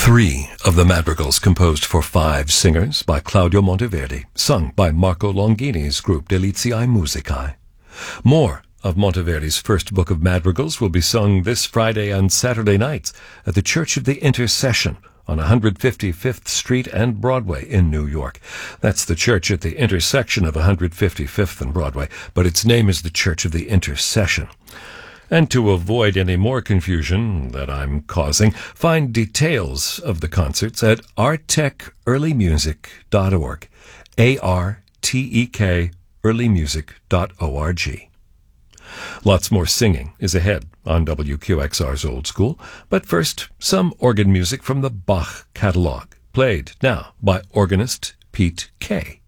Three of the madrigals composed for five singers by Claudio Monteverdi, sung by Marco Longini's group Deliziae Musicae. More of Monteverdi's first book of madrigals will be sung this Friday and Saturday nights at the Church of the Intercession on 155th Street and Broadway in New York. That's the church at the intersection of 155th and Broadway, but its name is the Church of the Intercession. And to avoid any more confusion that I'm causing, find details of the concerts at artekearlymusic.org, ARTEK earlymusic.org. Lots more singing is ahead on WQXR's Old School, but first, some organ music from the Bach catalog, played now by organist Pete Kay.